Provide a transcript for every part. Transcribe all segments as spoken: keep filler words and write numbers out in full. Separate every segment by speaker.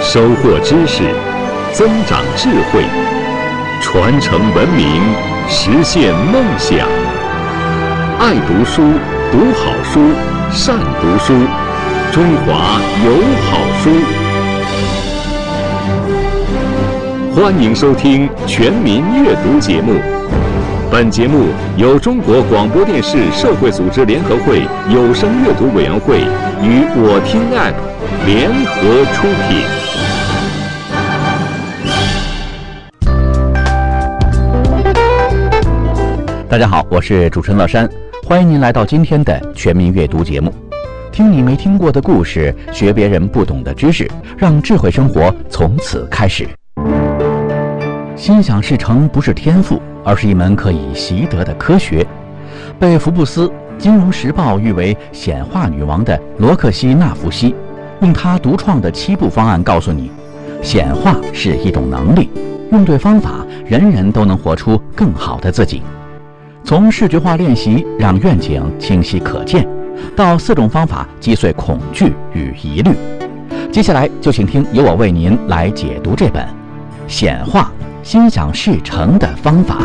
Speaker 1: 收获知识，增长智慧，传承文明，实现梦想。爱读书，读好书，善读书，中华有好书。欢迎收听《全民阅读》节目。本节目由中国广播电视社会组织联合会有声阅读委员会与我听 App 联合出品。
Speaker 2: 大家好，我是主持人乐山，欢迎您来到今天的全民阅读节目。听你没听过的故事，学别人不懂的知识，让智慧生活从此开始。心想事成不是天赋，而是一门可以习得的科学。被福布斯、金融时报誉为显化女王的罗克西纳福西，用她独创的七步方案告诉你，显化是一种能力，用对方法，人人都能活出更好的自己。从视觉化练习让愿景清晰可见，到四种方法击碎恐惧与疑虑。接下来就请听由我为您来解读这本显化心想事成的方法。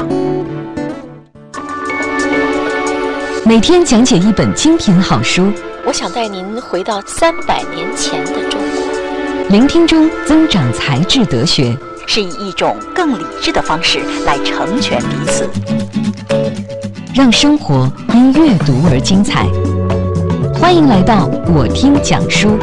Speaker 3: 每天讲解一本精品好书，
Speaker 4: 我想带您回到三百年前的中国。
Speaker 3: 聆听中增长才智德学，
Speaker 4: 是以一种更理智的方式来成全彼此，
Speaker 3: 让生活因阅读而精彩。欢迎来到我听讲书。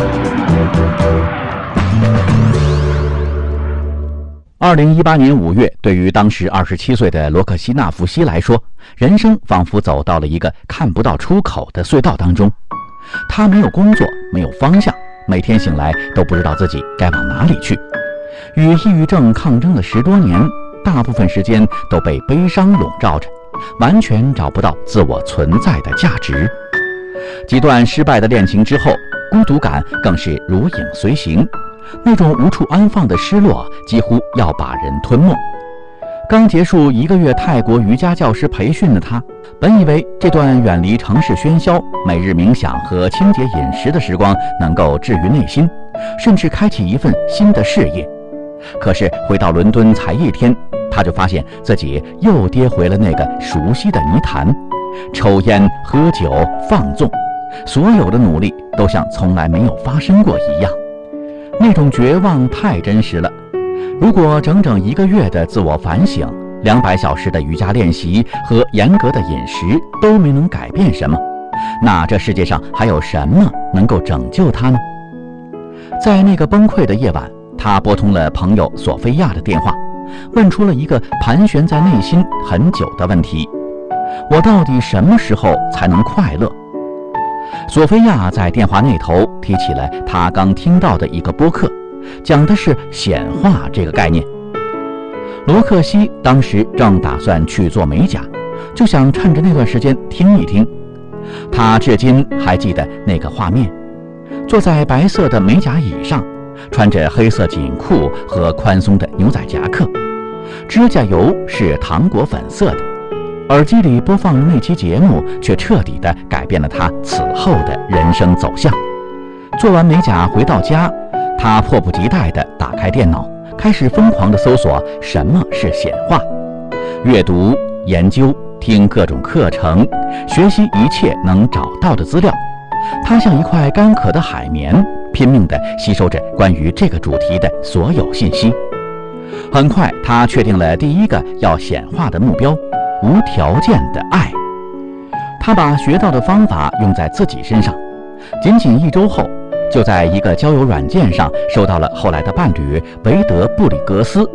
Speaker 2: 二零一八年五月，对于当时二十七岁的罗克西纳福西来说，人生仿佛走到了一个看不到出口的隧道当中。他没有工作，没有方向，每天醒来都不知道自己该往哪里去。与抑郁症抗争了十多年，大部分时间都被悲伤笼罩着，完全找不到自我存在的价值。几段失败的恋情之后，孤独感更是如影随形，那种无处安放的失落几乎要把人吞没。刚结束一个月泰国瑜伽教师培训的他，本以为这段远离城市喧嚣、每日冥想和清洁饮食的时光能够治愈内心，甚至开启一份新的事业。可是回到伦敦才一天，他就发现自己又跌回了那个熟悉的泥潭，抽烟、喝酒、放纵，所有的努力都像从来没有发生过一样。那种绝望太真实了。如果整整一个月的自我反省、两百小时的瑜伽练习和严格的饮食都没能改变什么，那这世界上还有什么能够拯救他呢？在那个崩溃的夜晚，他拨通了朋友索菲亚的电话，问出了一个盘旋在内心很久的问题：我到底什么时候才能快乐？索菲亚在电话那头提起了她刚听到的一个播客，讲的是显化这个概念。罗克西当时正打算去做美甲，就想趁着那段时间听一听。他至今还记得那个画面，坐在白色的美甲椅上，穿着黑色紧裤和宽松的牛仔夹克，指甲油是糖果粉色的。耳机里播放的那期节目却彻底地改变了他此后的人生走向。做完美甲回到家，他迫不及待地打开电脑，开始疯狂地搜索什么是显化，阅读、研究、听各种课程，学习一切能找到的资料。他像一块干渴的海绵，拼命地吸收着关于这个主题的所有信息。很快，他确定了第一个要显化的目标：无条件的爱。他把学到的方法用在自己身上，仅仅一周后，就在一个交友软件上收到了后来的伴侣维德布里格斯